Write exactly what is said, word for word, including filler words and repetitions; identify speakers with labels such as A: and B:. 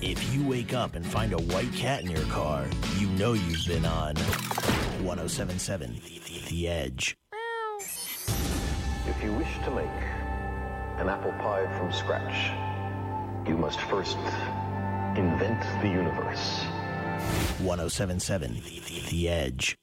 A: If you wake up and find a white cat in your car, you know you've been on one oh seven point seven The Edge.
B: If you wish to make an apple pie from scratch, you must first invent the universe.
A: one oh seven point seven The Edge.